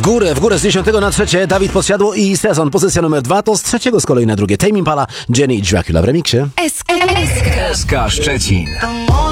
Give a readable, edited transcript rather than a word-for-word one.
W górę z 10 na 3. Dawid Podsiadło i Sezon. Pozycja numer 2 to z 3 z kolei na drugie. Tame Impala, Jenny i Dracula w remiksie. SK Szczecin.